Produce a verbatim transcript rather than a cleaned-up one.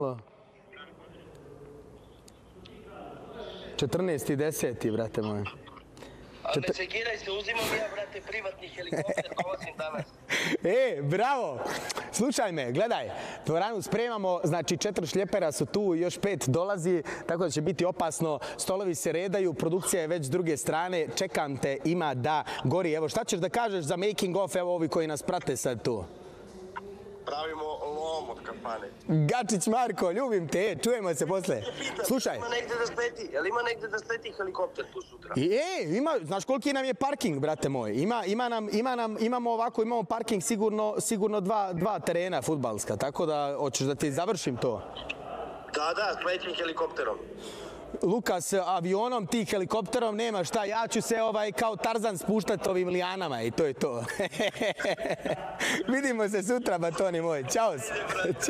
četrnaesti deseti, brate moje. Ali ne sekiraj se, uzimam ja, brate, privatni helikopter, dolazim danas. E, bravo! Slušaj me, gledaj, dvoranu spremamo, znači četiri šljepera su tu, još pet dolazi, tako da će biti opasno, stolovi se redaju, produkcija je već s druge strane, čekam te, ima da gori. Evo, šta ćeš da kažeš za making of, evo ovi koji nas prate sad tu? Pravimo lom od kafane. Gačić Marko, ljubim te, čujemo se posle. Slušaj. Ima negde da sleti, jel ima negde da sleti helikopter tu sutra? I, e, ima, znaš koliki nam je parking, brate moj? Ima, ima nam, ima nam, imamo ovako, imamo parking sigurno, sigurno dva, dva terena fudbalska, tako da hoćeš da ti završim to. Da, da, s sledećim helikopterom. Lukas, avionom, ti helikopterom, nema šta, ja ću se ovaj kao Tarzan spuštati ovim lijanama i to je to. Vidimo se sutra, batoni moj. Ćao.